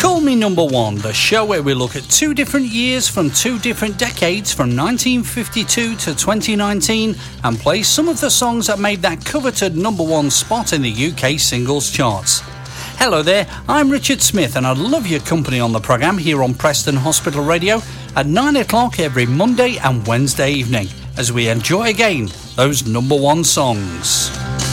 Call Me Number One, the show where we look at 2 different years from 2 different decades from 1952 to 2019 and play some of the songs that made that coveted number 1 spot in the UK singles charts. Hello there, I'm Richard Smith and I love your company on the programme here on Preston Hospital Radio at 9 o'clock every Monday and Wednesday evening as we enjoy again those number 1 songs.